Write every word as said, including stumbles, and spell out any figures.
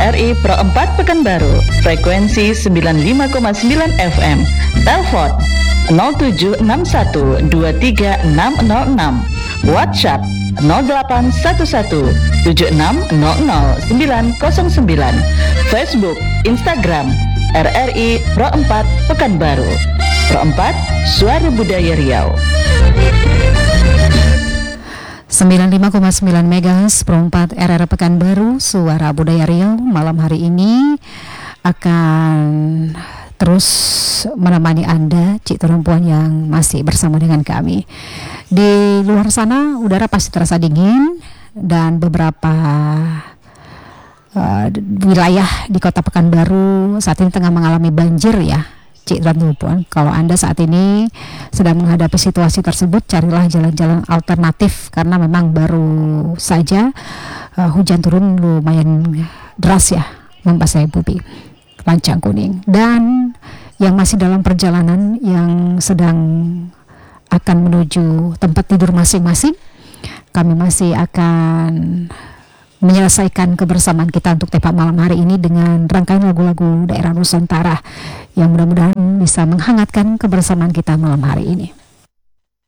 R I Pro empat Pekanbaru, frekuensi sembilan puluh lima koma sembilan F M. Telepon nol tujuh enam satu dua tiga enam nol enam. WhatsApp nol delapan satu satu tujuh enam nol nol sembilan nol sembilan. Facebook, Instagram R R I Pro empat Pekanbaru. Pro empat, Suara Budaya Riau. sembilan puluh lima koma sembilan MHz Pro empat R R I Pekanbaru, Suara Budaya Riau. Malam hari ini akan terus menemani Anda, Cik Perempuan yang masih bersama dengan kami. Di luar sana udara pasti terasa dingin dan beberapa uh, wilayah di Kota Pekanbaru saat ini tengah mengalami banjir ya, Cik dan Perempuan. Kalau Anda saat ini sedang menghadapi situasi tersebut, carilah jalan-jalan alternatif karena memang baru saja uh, hujan turun lumayan deras ya, membasahi bumi Lancang Kuning. Dan yang masih dalam perjalanan, yang sedang akan menuju tempat tidur masing-masing, kami masih akan menyelesaikan kebersamaan kita untuk tepat malam hari ini dengan rangkaian lagu-lagu daerah Nusantara yang mudah-mudahan bisa menghangatkan kebersamaan kita malam hari ini.